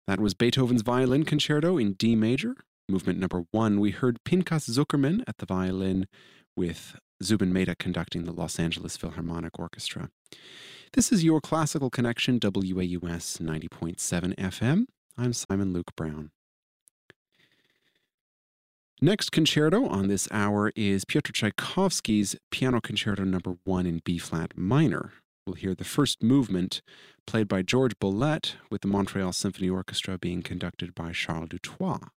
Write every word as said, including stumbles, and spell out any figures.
That was Beethoven's Violin Concerto in D major, movement number one. We heard Pinchas Zuckerman at the violin with Zubin Mehta conducting the Los Angeles Philharmonic Orchestra. This is your Classical Connection, W A U S ninety point seven F M. I'm Simon Luke Brown. Next concerto on this hour is Pyotr Tchaikovsky's Piano Concerto number one in B-flat minor. We'll hear the first movement played by George Bollette, with the Montreal Symphony Orchestra being conducted by Charles Dutoit.